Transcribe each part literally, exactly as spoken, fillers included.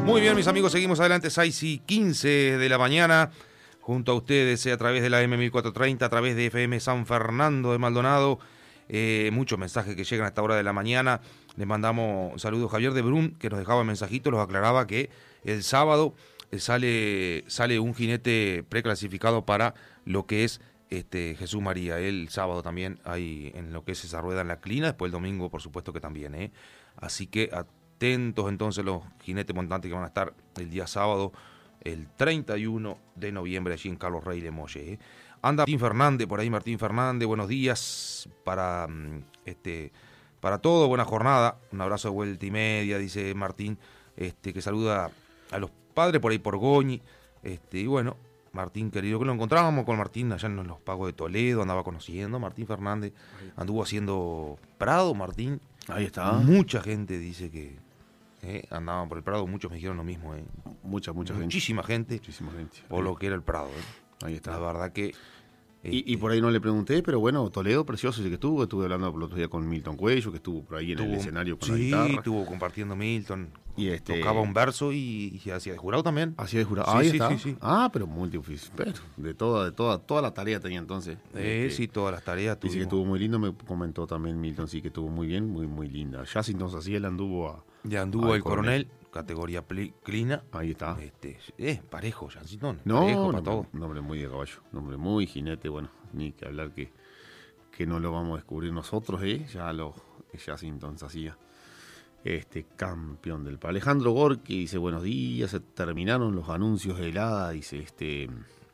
Muy bien, mis amigos, seguimos adelante, seis y quince de la mañana, junto a ustedes, eh, a través de la M mil cuatrocientos treinta, a través de F M San Fernando de Maldonado. Eh, muchos mensajes que llegan a esta hora de la mañana. Les mandamos saludos. Javier de Brun, que nos dejaba mensajitos, nos aclaraba que el sábado eh, sale, sale un jinete preclasificado para lo que es este Jesús María. El sábado también hay en lo que es esa rueda en la Clina, después el domingo, por supuesto que también. ¿eh? Así que atentos entonces los jinetes montantes que van a estar el día sábado, el treinta y uno de noviembre, allí en Carlos Rey de Molle. ¿eh? Anda Martín Fernández, por ahí Martín Fernández, buenos días para este para todo, buena jornada, un abrazo de vuelta y media, dice Martín, este que saluda a los padres por ahí por Goñi, este y bueno, Martín querido, que lo encontrábamos con Martín allá en los Pagos de Toledo, andaba conociendo, Martín Fernández, anduvo haciendo Prado, Martín. Ahí está. Mucha gente dice que eh, andaban por el Prado, muchos me dijeron lo mismo. Eh. Mucha, mucha Muchísima gente. gente. Muchísima gente. Por ahí. lo que era el Prado. Eh. Ahí está. La verdad que... Y, y por ahí no le pregunté, pero bueno, Toledo, precioso sí que estuvo. Estuve hablando el otro día con Milton Cuello, que estuvo por ahí en tuvo, el escenario con sí, la guitarra. Sí, estuvo compartiendo Milton. Y este, tocaba un verso y, y hacía de jurado también. Hacía de jurado. Sí, ahí sí, está. Sí, sí. Ah, pero multioficio. Pero de toda, de toda, toda la tarea tenía entonces. Eh, este, sí, todas las tareas. Dice que estuvo muy lindo, me comentó también Milton, sí que estuvo muy bien, muy, muy linda. Ya sin entonces así él anduvo a... Ya anduvo el coronel, coronel, categoría pli, clina. Ahí está. Este, eh, parejo, Jancitón. No, parejo para nombre, todo. nombre muy de caballo, nombre muy jinete, bueno, ni que hablar que, que no lo vamos a descubrir nosotros, ¿eh? Ya lo, ya sin entonces hacía. Este campeón del Palo. Alejandro Gorki dice, buenos días, se terminaron los anuncios de helada, dice, este,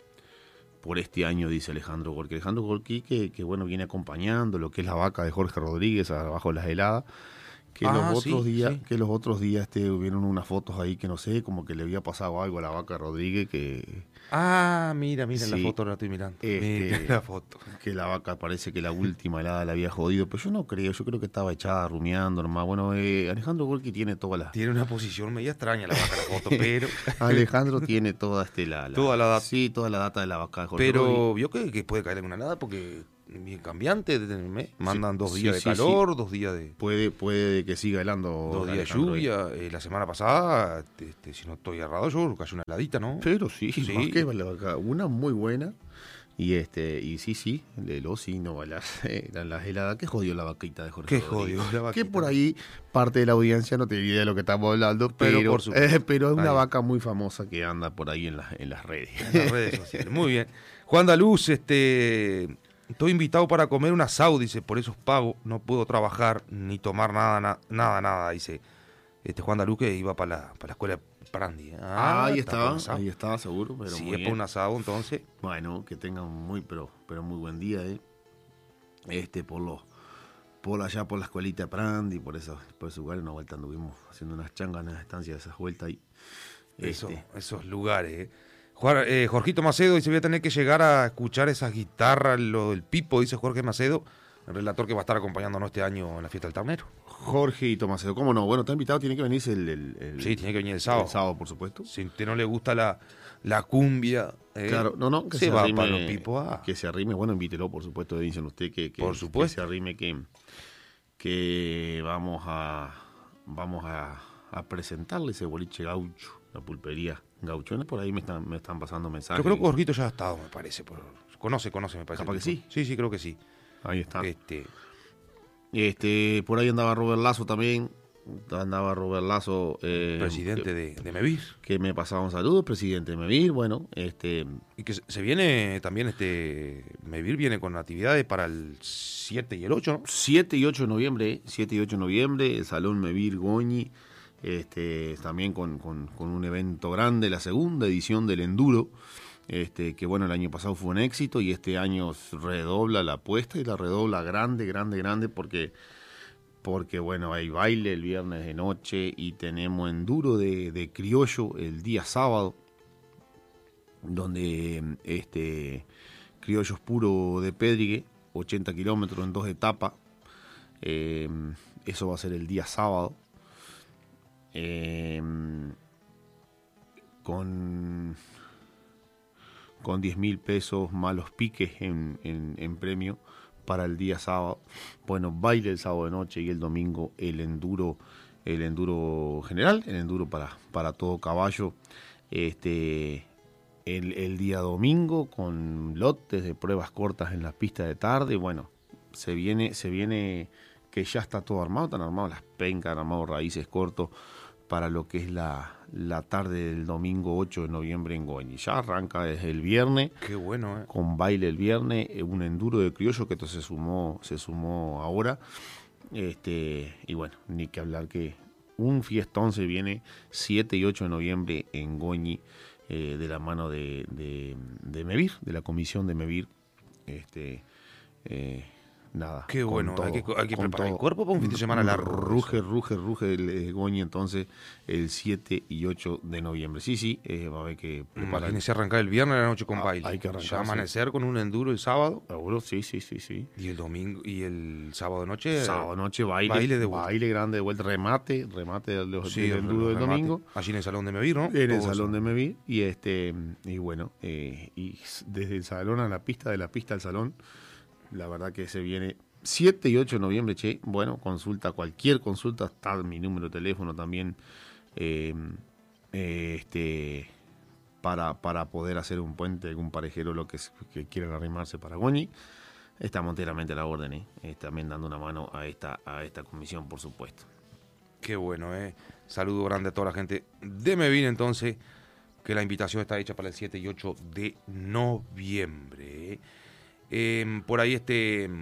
por este año, dice Alejandro Gorki. Alejandro Gorki que, que bueno, viene acompañando lo que es la vaca de Jorge Rodríguez abajo de las heladas. Que ah, los otros sí, días, sí. que los otros días este, hubieron unas fotos ahí que no sé, como que le había pasado algo a la vaca Rodríguez que... Ah, mira, mira sí, la foto, la estoy mirando. Este, mira la foto. Que la vaca parece que la última helada la había jodido, pero yo no creo, yo creo que estaba echada rumiando nomás. Bueno, eh, Alejandro Gorki tiene toda la... Tiene una posición media extraña la vaca la foto, pero... Alejandro tiene toda este la, la, toda la data. Sí, toda la data de la vaca de Jorge Pero Rodríguez. vio que, que puede caer en una nada porque bien cambiante, me mandan Sí, dos sí, días sí, de calor, sí. dos días de... Puede, puede que siga helando. Dos días de Alejandro, eh. lluvia, eh, la semana pasada, este, si no estoy errado yo, cayó una heladita, ¿no? Pero sí, Sí. más que la vaca, una muy buena. Y este y sí, sí, de los sí, no, las, eran las heladas. Qué jodió la vaquita de Jorge Qué Rodríguez. jodió la vaquita. Que por ahí parte de la audiencia no tiene idea de lo que estamos hablando, Pero pero, por supuesto. eh, pero es una Ahí. vaca muy famosa que anda por ahí en, la, en las redes. En las redes sociales. Muy bien. Juan Daluz, este... Estoy invitado para comer un asado, dice, por eso pago, no puedo trabajar ni tomar nada, na, nada, nada, dice este Juan Daluz que iba para la, para la escuela de Prandi. Ah, ahí está, está, ahí está, seguro. Pero si muy es bien. por un asado, entonces. Bueno, que tengan muy, pero, pero muy buen día, eh. Este, por los, por allá por la escuelita de Prandi, por esos, por esos lugares, una vuelta anduvimos haciendo unas changas en las estancias de esas vueltas ahí. Eso, Este, esos lugares, eh. Juan, eh, Jorgito Macedo dice, voy a tener que llegar a escuchar esas guitarras, lo del Pipo, dice Jorge Macedo, el relator que va a estar acompañándonos este año en la fiesta del Ternero. Jorge y Tomacedo, ¿cómo no? Bueno, está invitado, tiene que venirse el, el, el Sí, tiene que venir el sábado. El sábado, por supuesto. Si a usted no le gusta la, la cumbia, eh, Claro, no, no, que se, se, va arrime, para los Pipos. Ah. Que se arrime, bueno, invítelo, por supuesto, dicen usted que, que, Por supuesto. que se arrime, que, que vamos a vamos a, a presentarle ese boliche gaucho, la pulpería gauchona, por ahí me están, me están pasando mensajes. Yo creo que Jorgito ya ha estado, me parece. Por, conoce, conoce, me parece. ¿Capaz que sí? Sí, sí, creo que sí. Ahí está. Este, Este, por ahí andaba Robert Lazo también, andaba Robert Lazo, eh, presidente que, de, de Mevir. que me pasaba un saludo, presidente de Mevir, bueno, este... Y que se, se viene también, este Mevir viene con actividades para el siete y el ocho, ¿no? siete y ocho de noviembre, siete y ocho de noviembre, el Salón Mevir Goñi, este, también con, con, con un evento grande, la segunda edición del Enduro, este, que bueno, el año pasado fue un éxito y este año redobla la apuesta y la redobla grande, grande, grande, porque, porque bueno, hay baile el viernes de noche y tenemos Enduro de, de criollo el día sábado, donde este, criollos puro de Pedrigue, ochenta kilómetros en dos etapas, eh, eso va a ser el día sábado. Eh, con con diez mil pesos más los piques en, en, en premio para el día sábado. Bueno, baile el sábado de noche y el domingo el enduro el enduro general, el enduro para, para todo caballo, este, el, el día domingo con lotes de pruebas cortas en las pistas de tarde. Bueno, se viene, se viene que ya está todo armado, están armados las pencas, han armado raíces cortos para lo que es la, la tarde del domingo ocho de noviembre en Goñi. Ya arranca desde el viernes. Qué bueno, ¿eh? Con baile el viernes, un enduro de criollo que entonces se sumó, se sumó ahora. Este, y bueno, ni que hablar que un fiestón se viene siete y ocho de noviembre en Goñi, eh, de la mano de, de, de Mevir, de la comisión de Mevir. Este, eh, nada. Qué bueno, todo, hay que, hay que preparar todo. el cuerpo para un fin de semana largo. Ruge, ruge, ruge el eh, Goñi entonces el siete y ocho de noviembre. Sí, sí, eh, va a haber que preparar. Imagínese arrancar el viernes a la noche con Ah, baile. hay que arrancar, Ya amanecer con un enduro el sábado. Seguro, sí, sí, sí, sí. Y el domingo, y el sábado noche. Sábado noche baile, baile de vuelta. baile grande de vuelta, remate, remate del, del Sí, enduro del remate. domingo. Allí en el salón de Mevir, ¿no? En el Todo salón eso. de Mevi y este y bueno, eh, y desde el salón a la pista, de la pista al salón, la verdad que se viene siete y ocho de noviembre, che, bueno, consulta, cualquier consulta, está mi número de teléfono también, eh, eh, este para, para poder hacer un puente, algún parejero, lo que, que quieran arrimarse para Goñi. Estamos enteramente a la orden, ¿eh? Eh, también dando una mano a esta, a esta comisión, por supuesto. Qué bueno, ¿eh? Saludo grande a toda la gente de Mevir, entonces, que la invitación está hecha para el siete y ocho de noviembre. ¿eh? Eh, por ahí este...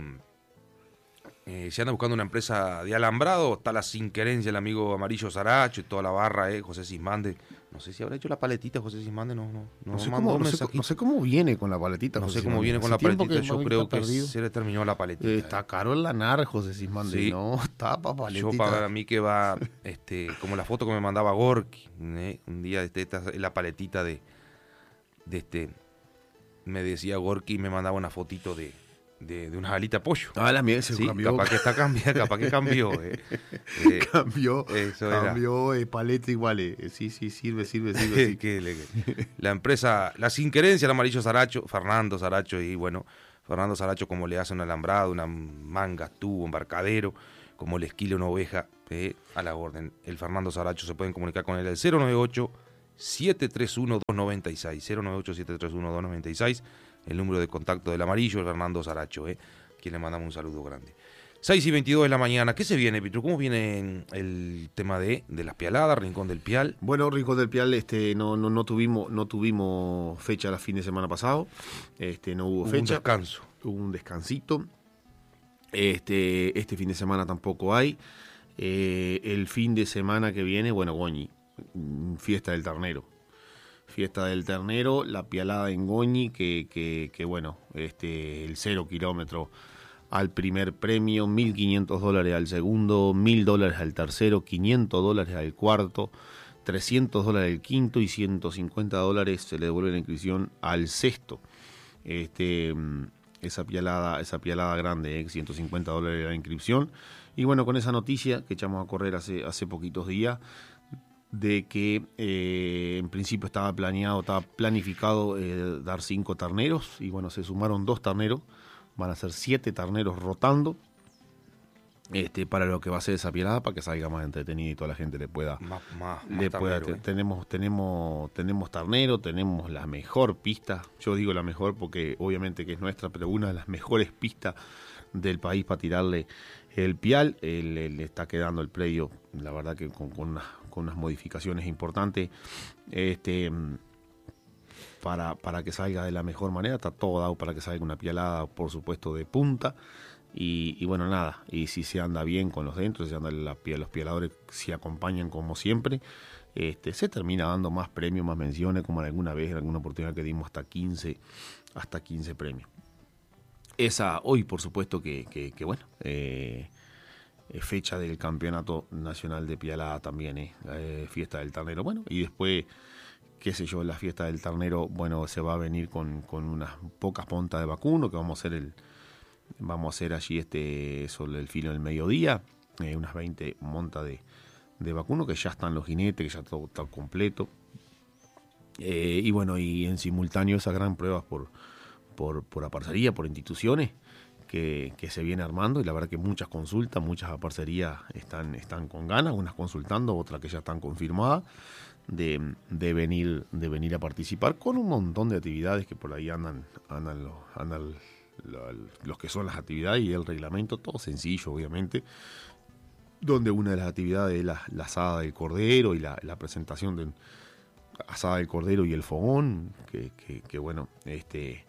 Eh, se anda buscando una empresa de alambrado, está la Sin Querencia, el amigo Amarillo Saracho y toda la barra, eh, José Sismande. No sé si habrá hecho la paletita José Sismande, no, no, no, No sé, mandó cómo, no, sé, mensajito. no sé cómo viene con la paletita. No José sé cómo Sismande. viene con Hace la tiempo paletita, yo que creo que perdido. se le terminó la paletita. Eh, está caro el lanar, José Sismande. Sí. No, está para paletita. Yo para mí que va, este, como la foto que me mandaba Gorky, ¿eh? Un día este, esta es la paletita de, de este, me decía Gorky y me mandaba una fotito de, de, de unas alitas de pollo. Ah, la mía se Sí, cambió. capaz que está cambiada, capaz que cambió. Eh. Eh, cambió, eso era. cambió eh, paleta igual. Eh. Sí, sí, sirve, sirve, sirve. sí. que le- la empresa, la Sin Querencia, el Amarillo Saracho, Fernando Saracho, y bueno, Fernando Saracho como le hace un alambrado, una manga, tubo, embarcadero, como le esquila una oveja, eh, a la orden. El Fernando Saracho, se pueden comunicar con él al cero noventa y ocho, siete tres uno, dos noventa y seis, cero noventa y ocho, siete tres uno, dos noventa y seis, el número de contacto del Amarillo, el Fernando Saracho, eh, quien le mandamos un saludo grande. seis y veintidós de la mañana, ¿qué se viene, Pietro? ¿Cómo viene el tema de, de las pialadas, Rincón del Pial? Bueno, Rincón del Pial, este, no, no, no tuvimos, no tuvimos fecha la fin de semana pasado. Este, no hubo Hubo fecha. un descanso. Hubo un descansito. Este, este fin de semana tampoco hay. Eh, el fin de semana que viene, bueno, Goñi, fiesta del ternero. Fiesta del ternero, la pialada en Goñi, que, que, que bueno, este, el cero kilómetro al primer premio, mil quinientos dólares al segundo, mil dólares al tercero, quinientos dólares al cuarto, trescientos dólares al quinto y ciento cincuenta dólares se le devuelve la inscripción al sexto. Este, esa pialada, esa pialada grande, eh, ciento cincuenta dólares la inscripción. Y bueno, con esa noticia que echamos a correr hace, hace poquitos días, de que eh, en principio estaba planeado, estaba planificado eh, dar cinco terneros, y bueno, se sumaron dos terneros, van a ser siete terneros rotando, este, para lo que va a ser esa pialada, para que salga más entretenida y toda la gente le pueda, Más, más, le más pueda ternero, te- eh. tenemos, tenemos, tenemos ternero, tenemos la mejor pista, yo digo la mejor porque obviamente que es nuestra, pero una de las mejores pistas del país para tirarle el pial. Eh, le, le está quedando el predio, la verdad que con, con, unas, con unas modificaciones importantes, este, para, para que salga de la mejor manera. Está todo dado para que salga una pialada, por supuesto, de punta. Y, y bueno, nada, y si se anda bien con los dentros, si andan la, los pialadores, si acompañan como siempre, este, se termina dando más premios, más menciones, como en alguna vez, en alguna oportunidad que dimos hasta quince, hasta quince premios. Esa, hoy por supuesto que, que, que bueno, eh, fecha del Campeonato Nacional de Pialada también, eh, eh, fiesta del ternero, bueno, y después, qué sé yo, la fiesta del ternero, bueno, se va a venir con, con unas pocas pontas de vacuno, que vamos a hacer el, vamos a hacer allí este, sobre el filo del mediodía, eh, unas veinte montas de, de vacuno, que ya están los jinetes, que ya todo está completo, eh, y bueno, y en simultáneo esas gran pruebas por por, por aparcería, por instituciones, que, que se viene armando, y la verdad que muchas consultas, muchas parcerías están, están con ganas, unas consultando, otras que ya están confirmadas, de, de, venir, de venir a participar con un montón de actividades que por ahí andan, andan, los, andan los, los que son las actividades y el reglamento, todo sencillo obviamente, donde una de las actividades es la, la asada del cordero y la, la presentación de asada del cordero y el fogón, que, que, que bueno, este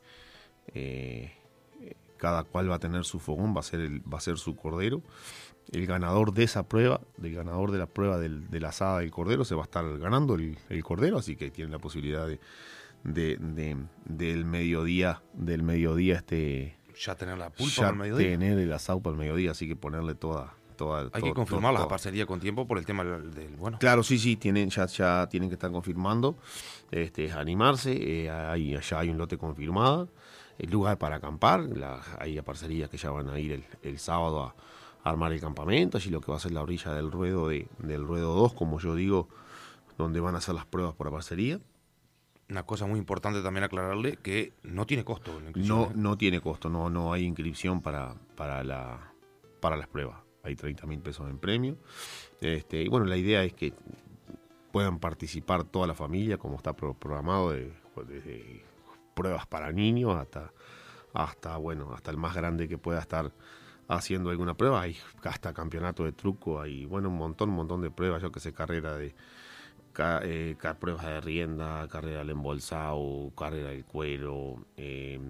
eh, cada cual va a tener su fogón, va a ser el, va a ser su cordero. El ganador de esa prueba, del ganador de la prueba del, de la asada del cordero, se va a estar ganando el, el cordero, así que tiene la posibilidad de, de, de del mediodía, del mediodía este ya tener la pulpa ya para el mediodía. tener el asado para el mediodía, así que ponerle toda Toda, Hay todo, que confirmar todo, la parcería con tiempo por el tema del, del bueno. Claro, sí, sí, tienen, ya, ya tienen que estar confirmando, este, es animarse, eh, hay, allá hay un lote confirmado, el lugar para acampar, la, hay parcerías que ya van a ir el, el sábado a, a armar el campamento, allí lo que va a ser la orilla del ruedo de, del ruedo dos, como yo digo, donde van a hacer las pruebas por la parcería. Una cosa muy importante también aclararle, que no tiene costo la inscripción. No, ¿eh? no tiene costo, no, no hay inscripción para, para, la, para las pruebas. Hay treinta mil pesos en premio. Este, y bueno, la idea es que puedan participar toda la familia, como está programado, de, desde pruebas para niños hasta, hasta, bueno, hasta el más grande que pueda estar haciendo alguna prueba. Hay hasta campeonato de truco, hay bueno, un montón, un montón de pruebas, yo que sé, carrera de ca, eh, ca, pruebas de rienda, carrera del embolsado, carrera del cuero, eh,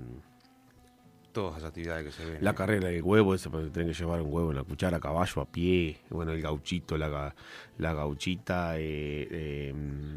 todas las actividades que se ven. La ¿eh? carrera del huevo, ese tienen que llevar un huevo en la cuchara, a caballo, a pie, bueno, el gauchito, la, la gauchita. Eh, eh,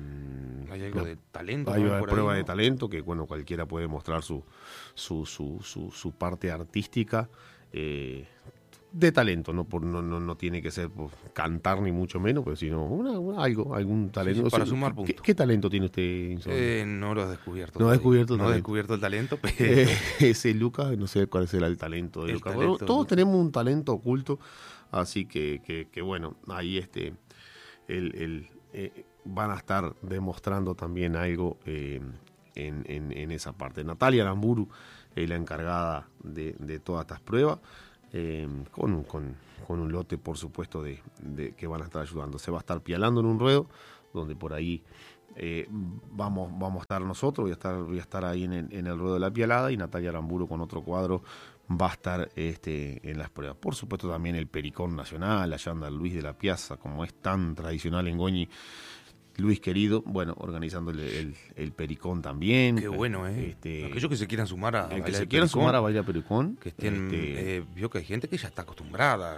hay algo no, de talento. Hay una prueba ahí, ¿no? de talento que, bueno, cualquiera puede mostrar su, su, su, su, su parte artística. Eh, de talento, no, por, no, no, no tiene que ser por cantar ni mucho menos, pero sino una, una, algo, algún talento. Sí, sí, para o sea, sumar ¿qué, puntos. ¿qué, ¿Qué talento tiene usted, eh, No lo he descubierto. No he descubierto el no talento. he descubierto el talento, pero... Eh, ese Lucas, no sé cuál será el talento de el Lucas. talento Bueno, todos de... tenemos un talento oculto, así que, que, que bueno, ahí este el, el, eh, van a estar demostrando también algo eh, en, en, en esa parte. Natalia Aramburu es la encargada de, de todas estas pruebas. Eh, con, con, con un lote, por supuesto, de, de que van a estar ayudando. Se va a estar pialando en un ruedo, donde por ahí eh, vamos, vamos a estar nosotros, voy a estar, voy a estar ahí en el, en el ruedo de la pialada, y Natalia Aramburu con otro cuadro va a estar este, en las pruebas. Por supuesto también el Pericón Nacional, allá anda Luis de la Piazza, como es tan tradicional en Goñi, Luis querido, bueno, organizando el, el, el Pericón también. Qué bueno, ¿eh? Este, Aquellos que se quieran sumar a el que se quieran sumar a bailar Pericón. Que estén, este, eh, vio que hay gente que ya está acostumbrada.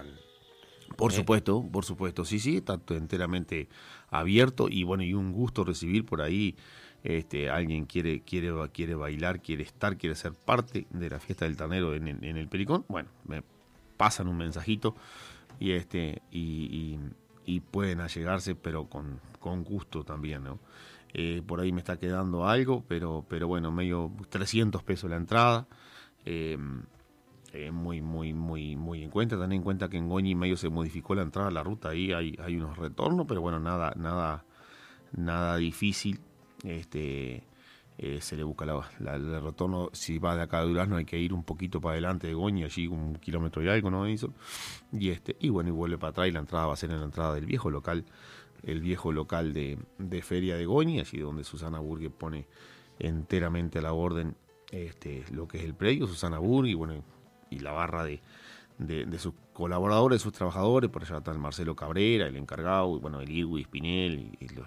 Por ¿eh? supuesto, por supuesto, sí, sí, está enteramente abierto, y bueno, y un gusto recibir por ahí, este, alguien quiere, quiere, quiere bailar, quiere estar, quiere ser parte de la fiesta del ternero en, en, en el Pericón. Bueno, me pasan un mensajito y este, y, y y pueden allegarse, pero con, con gusto también, ¿no? Eh, por ahí me está quedando algo, pero, pero bueno, medio trescientos pesos la entrada, eh, eh, muy, muy, muy, muy en cuenta. Ten en cuenta que en Goñi medio se modificó la entrada a la ruta, ahí hay, hay unos retornos, pero bueno, nada, nada, nada difícil. Este, eh, se le busca la, la, el retorno. Si va de acá de Durazno hay que ir un poquito para adelante de Goñi, allí un kilómetro y algo, ¿no? Hizo. Y este, y bueno, y vuelve para atrás, y la entrada va a ser en la entrada del viejo local, el viejo local de, de Feria de Goñi, allí donde Susana Burgue pone enteramente a la orden este, lo que es el predio, Susana Burgue, bueno, y la barra de, de, de sus colaboradores, sus trabajadores. Por allá está el Marcelo Cabrera, el encargado, y bueno, el Irwi Spinel, y, y los,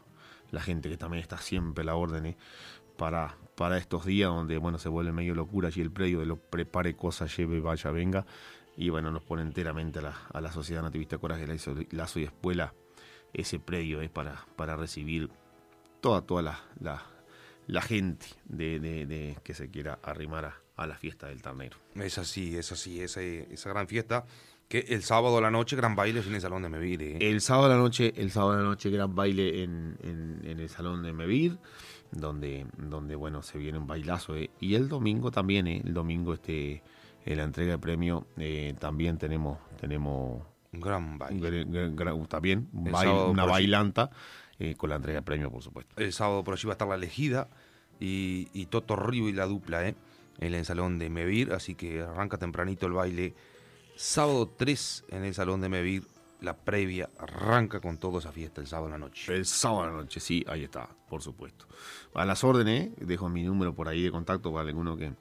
la gente que también está siempre a la orden, ¿eh? para, para estos días donde bueno se vuelve medio locura allí el predio de lo prepare cosas, lleve, vaya, venga, y bueno, nos pone enteramente a la, a la Sociedad Nativista Coraje, Lazo y Espuela, ese predio es para, para recibir toda, toda la, la, la gente de, de, de que se quiera arrimar a, a la fiesta del ternero. Es así, es así, esa, esa gran fiesta. Que el sábado a la noche, gran baile en el Salón de Mevir. ¿eh? El sábado a la noche, el sábado a la noche, gran baile en, en, en el Salón de Mevir, donde, donde bueno, se viene un bailazo. ¿eh? Y el domingo también, ¿eh? el domingo este, en la entrega de premio, eh, también tenemos, tenemos un gran baile. Gran, gran, también un baile, una bailanta eh, con la entrega de premio, por supuesto. El sábado por allí va a estar La Elegida y, y Toto Río y la dupla, ¿eh? en el Salón de Mevir, así que arranca tempranito el baile. Sábado tres en el Salón de Mevir, la previa arranca con toda esa fiesta el sábado en la noche. El sábado en la noche, sí, ahí está, por supuesto. A las órdenes, dejo mi número por ahí de contacto para alguno que,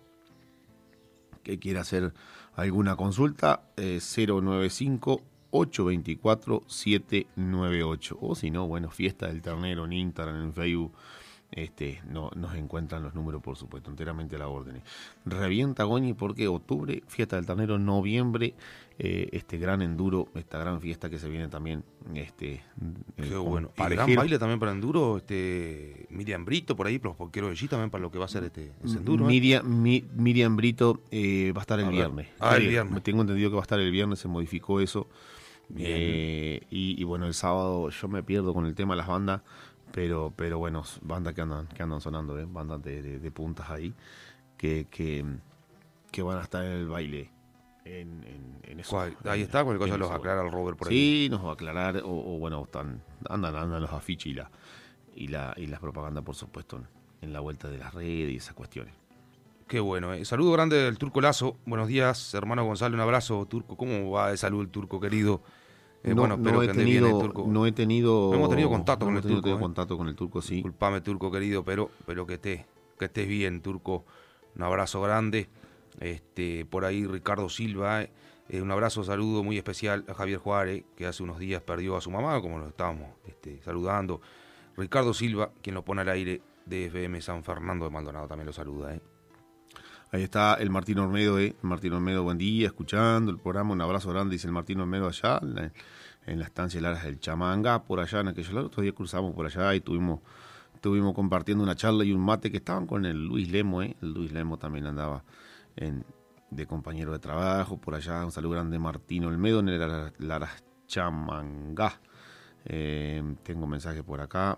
que quiera hacer alguna consulta, eh, cero nueve cinco, ocho dos cuatro, siete nueve ocho. O si no, bueno, Fiesta del Ternero en Instagram, en Facebook. Este, no, nos encuentran los números, por supuesto, enteramente a la orden. Revienta Goñi porque octubre, Fiesta del Ternero, noviembre, eh, este gran enduro, esta gran fiesta que se viene también. Este, Qué eh, bueno. ¿Y gran baile también para enduro? Este, Miriam Brito por ahí, los porqueros de allí también para lo que va a ser este ese enduro. Miriam, ¿eh? Mi, Miriam Brito eh, va a estar el a viernes. Ah, el viernes. Tengo entendido que va a estar el viernes, se modificó eso. Eh, y, y bueno, el sábado yo me pierdo con el tema de las bandas. Pero, pero bueno, bandas que andan, que andan sonando, ¿eh? Bandas de, de, de puntas ahí, que, que, que van a estar en el baile. En, en, en eso, ¿Cuál? Ahí está, cualquier cosa los aclara el Robert por ahí. Sí, nos va a aclarar, o, o bueno, están, andan, andan los afiches y la, y la, y las propagandas, por supuesto, en, en la vuelta de las redes y esas cuestiones. Qué bueno, ¿eh? Saludo grande del Turco Lazo. Buenos días, hermano Gonzalo, un abrazo, Turco. ¿Cómo va de salud el Turco, querido? Eh, no, bueno, espero no, he que ande tenido, bien el Turco. no he tenido... No hemos tenido contacto no con el el Turco. ¿eh? contacto con el Turco, sí. Disculpame, Turco, querido, pero, pero que, estés, que estés bien, Turco. Un abrazo grande. Este, por ahí Ricardo Silva, eh, un abrazo, saludo muy especial a Javier Juárez, que hace unos días perdió a su mamá, como lo estábamos este, saludando. Ricardo Silva, quien lo pone al aire de F M San Fernando de Maldonado, también lo saluda, ¿eh? Ahí está el Martín Olmedo, ¿eh? Martín Olmedo, buen día, escuchando el programa. Un abrazo grande, dice el Martín Olmedo allá, en la, en la estancia de Laras del Chamanga, por allá en aquellos lados. Otro día cruzamos por allá y tuvimos, estuvimos compartiendo una charla y un mate que estaban con el Luis Lemo, ¿eh? El Luis Lemo también andaba en, de compañero de trabajo por allá. Un saludo grande, Martín Olmedo, en el Laras Chamanga. Eh, tengo mensaje por acá.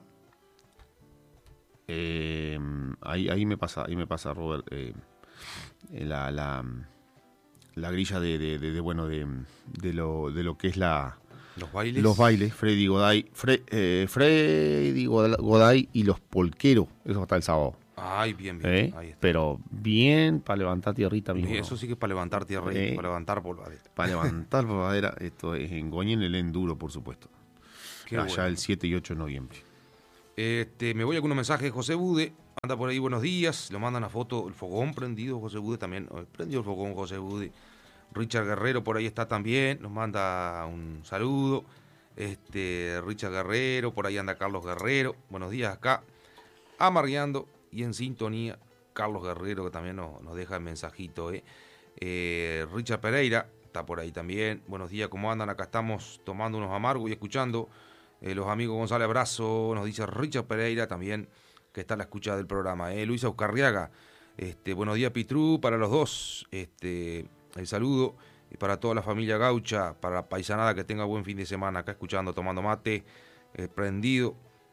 Eh, ahí, ahí me pasa, ahí me pasa, Robert. Eh, La, la, la grilla de, de, de, de bueno de, de lo de lo que es la los bailes los bailes Freddy Goday Fre, eh, Freddy Goday y los polqueros, eso va a estar el sábado. Ay, bien, bien, ¿Eh? ahí está. Pero bien para levantar tierrita mismo. Eso ¿no? sí que es para levantar tierrita, ¿Eh? para levantar polvadera. Para levantar polvadera, esto es en Goñi, en el enduro, por supuesto. Qué allá bueno. El siete y ocho de noviembre. Este, me voy a algunos mensajes de José Bude. Anda por ahí, buenos días. Le mandan una foto, el fogón prendido, José Bude también. Prendió el fogón, José Bude. Richard Guerrero por ahí está también. Nos manda un saludo. Este, Richard Guerrero, por ahí anda Carlos Guerrero. Buenos días acá. Amargueando y en sintonía, Carlos Guerrero, que también nos, nos deja el mensajito. ¿eh? Eh, Richard Pereira está por ahí también. Buenos días, ¿cómo andan? Acá estamos tomando unos amargos y escuchando. Eh, los amigos González Abrazo, nos dice Richard Pereira también, que está a la escucha del programa. Eh, Luisa Oscarriaga, este, buenos días Pitrú, para los dos, este, el saludo, y para toda la familia gaucha, para la paisanada, que tenga buen fin de semana, acá escuchando, tomando mate, eh, prendido.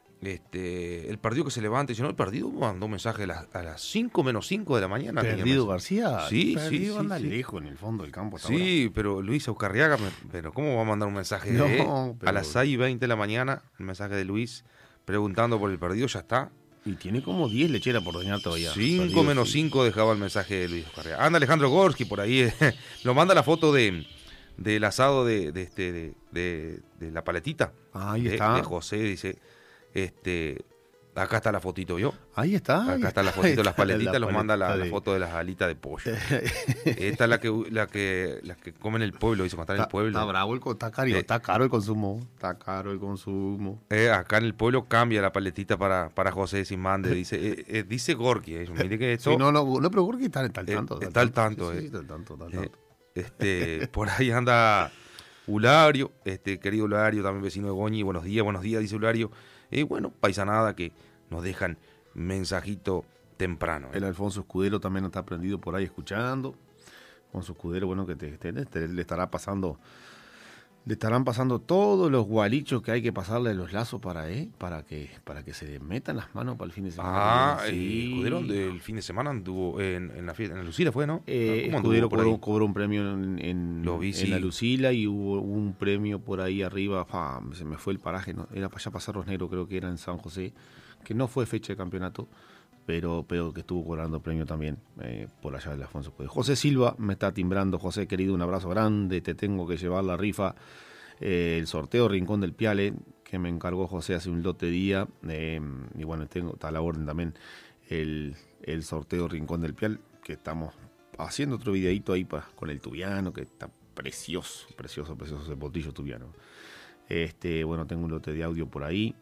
Este, el partido que se levante, si no, el partido mandó un mensaje a las, a las cinco menos cinco de la mañana. ¿Perdido García? Sí, perdido, sí, anda sí, lejos en el fondo del campo. Sí, ahora. Pero Luis Oscarriaga, pero ¿cómo va a mandar un mensaje no, de, pero... a las seis y veinte de la mañana? El mensaje de Luis preguntando por el partido, ya está. Y tiene como diez lecheras por doñar todavía. cinco menos cinco dejaba el mensaje de Luis Oscarriaga. Anda Alejandro Gorski por ahí, eh, lo manda la foto de del asado de, de este de, de, de la paletita. Ahí de, está. De José, dice, este... Acá está la fotito, ¿yo? Ahí está. Acá está la fotito de las paletitas, la los manda la, de... la foto de las alitas de pollo. Esta es la que la que la que comen en el pueblo, dice, cuando está en el pueblo. Está bravo, el, está, caro, eh, está caro el consumo. Está caro el consumo. Eh, acá en el pueblo cambia la paletita para, para José sin mande, dice eh, eh, dice Gorky. Eh, mire que esto, sí, no, no, no, pero Gorky está, está al tanto. Eh, está al tanto, sí, eh. sí, está al tanto, está al tanto. Eh, este, por ahí anda Ulario, este querido Ulario, también vecino de Goñi. Buenos días, buenos días, dice Ulario. Y eh, bueno, paisanada que nos dejan mensajito temprano. ¿eh? El Alfonso Escudero también está prendido por ahí escuchando. Alfonso Escudero, bueno, que te, te, te, le estará pasando, le estarán pasando todos los gualichos que hay que pasarle a los lazos para, ¿eh? para que para que se le metan las manos para el fin de semana. Ah, sí. el Escudero del fin de semana anduvo en, en la fiesta, en la Lucila fue, ¿no? Eh, Escudero cobró, cobró un premio en, en, Lo vi, en sí. la Lucila y hubo un premio por ahí arriba, pa, se me fue el paraje, ¿no? Era para allá para Cerros Negros, creo que era en San José, que no fue fecha de campeonato, pero, pero que estuvo cobrando premio también eh, por allá de Alfonso Puede. José Silva me está timbrando. José, querido, un abrazo grande. Te tengo que llevar la rifa, eh, el sorteo Rincón del Piale, que me encargó José hace un lote de día. Eh, y bueno, tengo, está a la orden también el, el sorteo Rincón del Pial, que estamos haciendo otro videito ahí para, con el tubiano, que está precioso, precioso, precioso ese botillo tubiano. Este, bueno, tengo un lote de audio por ahí.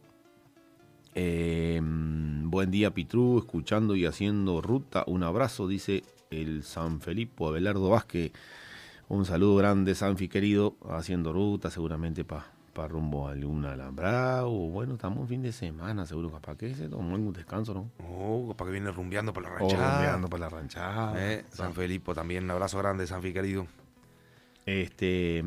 Eh, buen día, Pitrú, escuchando y haciendo ruta. Un abrazo, dice el San Felipe Abelardo Vázquez. Un saludo grande, Sanfi querido, haciendo ruta, seguramente para pa rumbo a alguna alambrado. Bueno, estamos en fin de semana, seguro. ¿Para qué se tomó un descanso, no? Oh, para que viene rumbeando por la Oh, ranchada. rumbeando por la ranchada. Eh, San Felipe también, un abrazo grande, Sanfi querido. Este,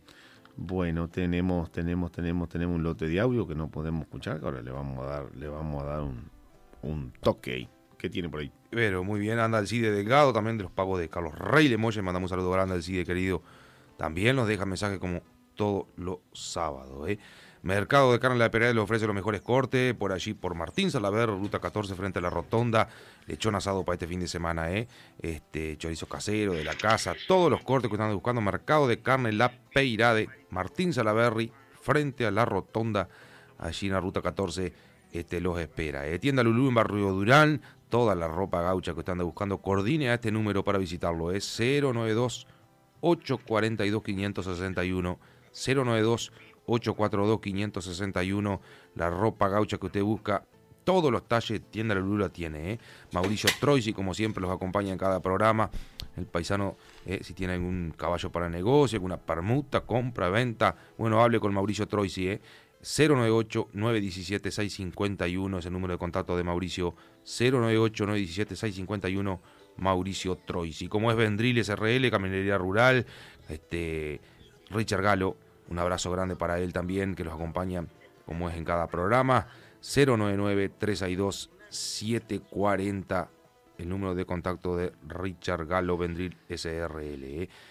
bueno, tenemos, tenemos, tenemos, tenemos un lote de audio que no podemos escuchar, que ahora le vamos a dar, le vamos a dar un, un toque ahí. ¿Qué tiene por ahí? Pero muy bien, anda el Cide Delgado, también de los pagos de Carlos Rey Lemoya, mandamos un saludo grande al Cide querido. También nos deja mensaje como todos los sábados, ¿eh? Mercado de Carne de la Pereira le ofrece los mejores cortes, por allí por Martín Salaver, ruta catorce frente a la Rotonda, lechón asado para este fin de semana, ¿eh? Este, chorizo casero de la casa, todos los cortes que están buscando. Mercado de Carne La Pereira de Martín Salaverry frente a la Rotonda, allí en la ruta catorce, este, los espera, ¿eh? Tienda Lulú en Barrio Durán, toda la ropa gaucha que están buscando, coordine a este número para visitarlo, es cero noventa y dos, ocho cuatro dos, cinco seis uno, cero noventa y dos, ocho cuatro dos, cinco seis uno, la ropa gaucha que usted busca, todos los talles, Tienda Lulú la tiene, ¿eh? Mauricio Troisi, como siempre, los acompaña en cada programa. El paisano, eh, si tiene algún caballo para negocio, alguna permuta, compra, venta, bueno, hable con Mauricio Troisi, ¿eh? cero noventa y ocho, nueve uno siete, seis cinco uno es el número de contacto de Mauricio, cero noventa y ocho, nueve uno siete, seis cinco uno, Mauricio Troisi. Como es Vendriles R L, Camionería Rural, este, Richard Galo, un abrazo grande para él también, que los acompaña como es en cada programa, cero noventa y nueve, tres seis dos, siete cuatro cero, el número de contacto de Richard Galo Vendril S R L, ¿eh?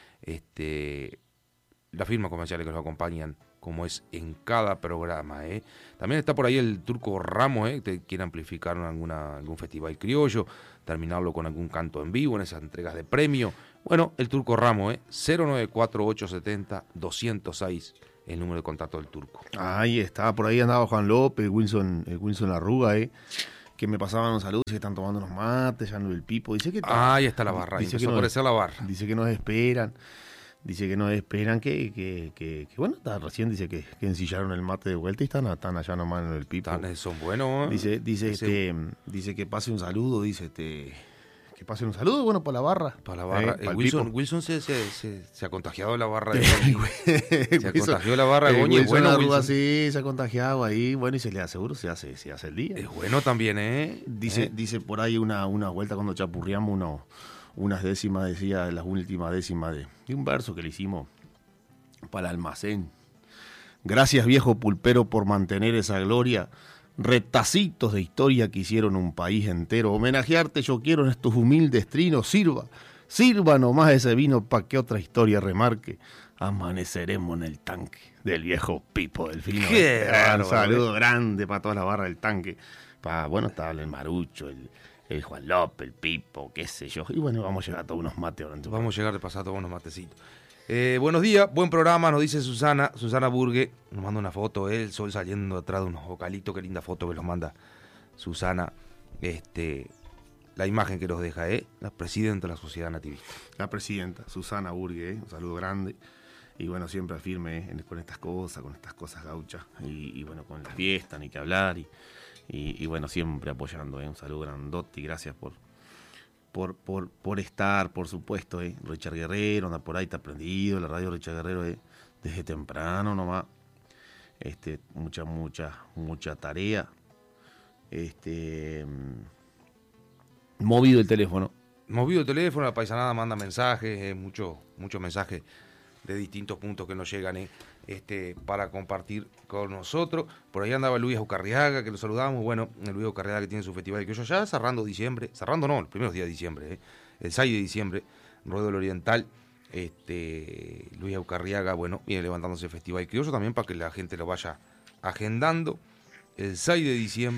Este, las firmas comerciales que los acompañan como es en cada programa, ¿eh? También está por ahí el Turco Ramos, ¿eh? Que quiere amplificar alguna, algún festival criollo, terminarlo con algún canto en vivo en esas entregas de premio. Bueno, el Turco Ramos, ¿eh? cero noventa y cuatro, ocho setenta, doscientos seis, el número de contacto del Turco. Ahí está, por ahí andaba Juan López, el Wilson, el Wilson Arruga, ¿eh? Que me pasaban un saludo, dice que están tomando unos mates, ya no el Pipo, dice que... Ah, ahí está la barra, dice empezó que a aparecer la barra. Dice que nos esperan. Dice que no esperan que, que, que, que bueno, está, recién dice que, que ensillaron el mate de vuelta y están, están allá nomás en el Pipo. Están, son buenos. ¿eh? Dice, dice, Ese... este, dice que pase un saludo, dice este, que pase un saludo, bueno, para la barra. Para la barra. Eh, eh, Wilson, Wilson se, se, se, se ha contagiado de la barra de se ha contagiado de la barra de Goñi. Wilson, Bueno, Wilson. Sí, se ha contagiado ahí, bueno, y se le aseguro, se hace, se hace el día. Es bueno también, ¿eh? Dice, ¿Eh? dice por ahí una, una vuelta cuando chapurriamos uno, unas décimas, decía las últimas décimas de, de un verso que le hicimos para el almacén. Gracias, viejo pulpero, por mantener esa gloria. Retacitos de historia que hicieron un país entero. Homenajearte yo quiero en estos humildes trinos. Sirva, sirva nomás ese vino pa' que otra historia remarque. Amaneceremos en el tanque del viejo Pipo Delfino. Qué Un saludo grande para toda la barra del tanque. Pa, bueno, estaba el Marucho, el, el Juan López, el Pipo, qué sé yo. Y bueno, vamos a llegar a todos unos mates ahora. Vamos a llegar de pasar todos unos matecitos. Eh, buenos días, buen programa, nos dice Susana, Susana Burgue, nos manda una foto, eh, el sol saliendo atrás de unos vocalitos, qué linda foto que los manda Susana, este, la imagen que nos deja, eh, la presidenta de la Sociedad Nativista. La presidenta, Susana Burgue, eh, un saludo grande, y bueno, siempre al firme eh, con estas cosas, con estas cosas gauchas, y, y bueno, con la fiesta, ni que hablar, y, y, y bueno, siempre apoyando, eh, un saludo grandote, y gracias por... Por, por, por estar, por supuesto, eh. Richard Guerrero anda por ahí, está prendido, la radio Richard Guerrero eh, desde temprano nomás, este, mucha, mucha, mucha tarea, este, movido el teléfono. Movido el teléfono, la paisanada manda mensajes, eh, muchos muchos mensajes de distintos puntos que nos llegan eh, este, para compartir con nosotros. Por ahí andaba Luis Aucarriaga, que lo saludamos. Bueno, el Luis Aucarriaga que tiene su festival de criollo ya cerrando diciembre, cerrando no, los primeros días de diciembre, eh, el seis de diciembre, Rodeo del Oriental. Este, Luis Aucarriaga, bueno, viene levantándose el festival criollo también para que la gente lo vaya agendando. El seis de diciembre,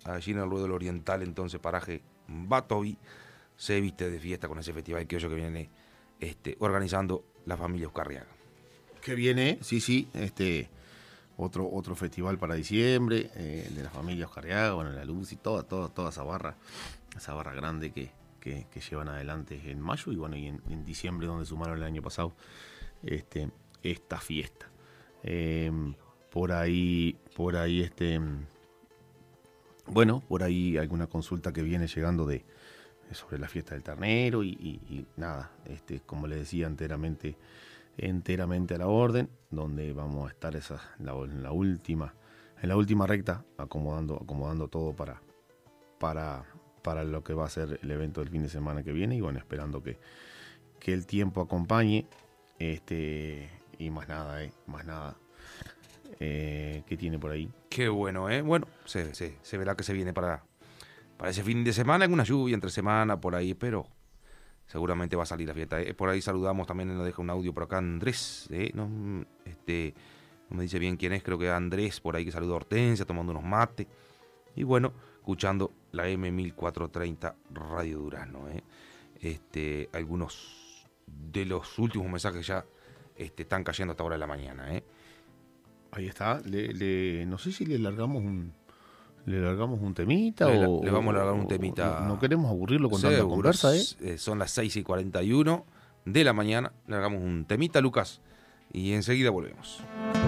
allí en el Ruedo del Oriental, entonces paraje Batovi, se viste de fiesta con ese festival criollo que viene este, organizando la familia Euskarriaga. Que viene, sí, sí, este otro otro festival para diciembre, eh, de la familia Euskarriaga, bueno, la luz y toda, toda, toda esa barra, esa barra grande que, que, que llevan adelante en mayo y bueno, y en, en diciembre, donde sumaron el año pasado este, esta fiesta. Eh, por ahí, por ahí, este, bueno, por ahí alguna consulta que viene llegando de sobre la fiesta del ternero y, y, y nada, este, como les decía, enteramente, enteramente a la orden, donde vamos a estar esa, la, en la última, en la última recta, acomodando, acomodando todo para, para, para lo que va a ser el evento del fin de semana que viene, y bueno, esperando que, que el tiempo acompañe, este, y más nada, eh, más nada. Eh, ¿Qué tiene por ahí? Qué bueno, ¿eh? Bueno, se, se, se verá que se viene para, para ese fin de semana, alguna lluvia entre semana por ahí, pero seguramente va a salir la fiesta. ¿eh? Por ahí saludamos, también nos deja un audio por acá Andrés, ¿eh? no, este, no me dice bien quién es, creo que Andrés por ahí que saluda a Hortensia, tomando unos mates. Y bueno, escuchando la M mil cuatrocientos treinta Radio Durazno. ¿eh? Este, algunos de los últimos mensajes ya este, están cayendo hasta ahora de la mañana, ¿eh? Ahí está, le, le, no sé si le largamos un le largamos un temita le, o... Le vamos a largar un temita. No, no queremos aburrirlo con tanta conversa, ¿eh? Son las seis y cuarenta y uno de la mañana, le largamos un temita, Lucas, y enseguida volvemos.